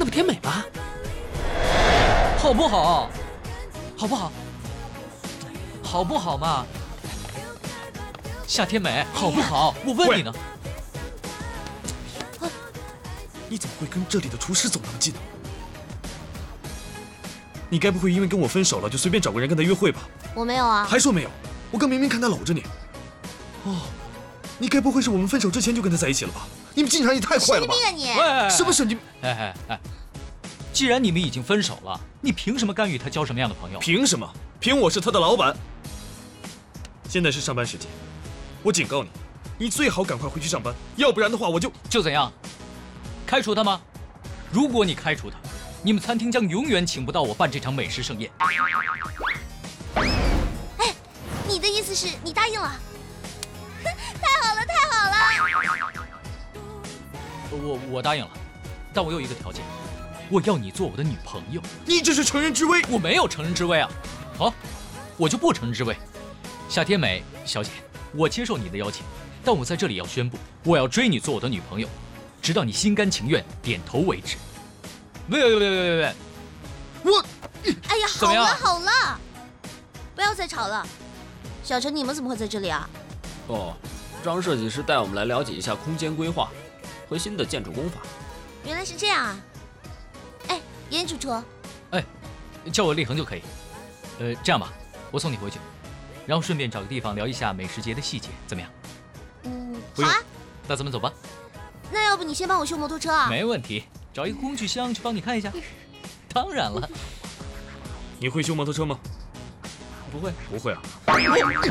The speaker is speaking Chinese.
那不天美吗？ 好不好？好不好？好不好嘛？夏天美，好不好？我问你呢。 你怎么会跟这里的厨师走那么近呢？你该不会因为跟我分手了，就随便找个人跟他约会吧？ 我没有啊。 还说没有？我刚明明看他搂着你。哦，你该不会是我们分手之前就跟他在一起了吧？你们进展也太快了吧！ 神经病啊你！ 喂， 什么神经？ 哎，既然你们已经分手了，你凭什么干预他交什么样的朋友？ 凭什么？凭我是他的老板。现在是上班时间，我警告你，你最好赶快回去上班，要不然的话我就怎样？开除他吗？如果你开除他，你们餐厅将永远请不到我办这场美食盛宴。 哎，你的意思是你答应了？太好了，太好了！ 我答应了，但我有一个条件，我要你做我的女朋友。 你这是乘人之危！ 我没有乘人之危啊！好，我就不乘人之危。夏天美小姐，我接受你的邀请，但我在这里要宣布，我要追你做我的女朋友，直到你心甘情愿点头为止。喂， 我， 哎呀， 怎么样好了好了，不要再吵了。小陈，你们怎么会在这里啊？ 哦，张设计师带我们来了解一下空间规划和新的建筑工法。 原来是这样啊！哎，严主厨， 叫我立恒就可以。这样吧，我送你回去，然后顺便找个地方聊一下美食节的细节，怎么样？不用好啊。 那咱们走吧。 那要不你先帮我修摩托车啊？ 没问题，找一个工具箱去帮你看一下。当然了， 你会修摩托车吗？ 不会。 不会啊。